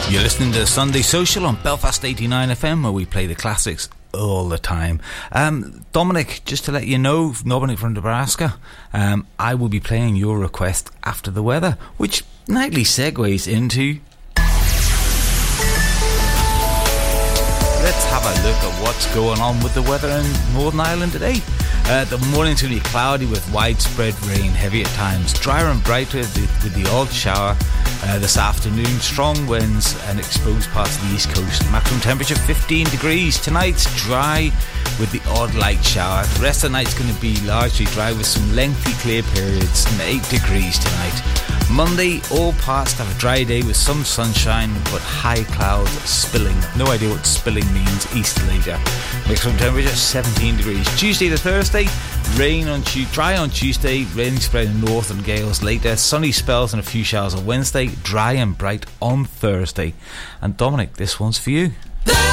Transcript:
You're listening to Sunday Social on Belfast 89 FM, where we play the classics all the time. Dominic, just to let you know, Dominic from Nebraska, I will be playing your request after the weather, which nightly segues into... Let's have a look at what's going on with the weather in Northern Ireland today. The morning's going to be cloudy with widespread rain, heavy at times, drier and brighter with the odd shower. This afternoon, strong winds and exposed parts of the east coast. Maximum temperature 15 degrees. Tonight's dry with the odd light shower. The rest of the night's going to be largely dry with some lengthy clear periods and 8 degrees tonight. Monday, all parts have a dry day with some sunshine but high clouds spilling. No idea what spilling means. East later. Maximum temperature 17 degrees. Tuesday to Thursday, dry on Tuesday, rain spreading north and gales later, sunny spells and a few showers on Wednesday, dry and bright on Thursday. And Dominic, this one's for you.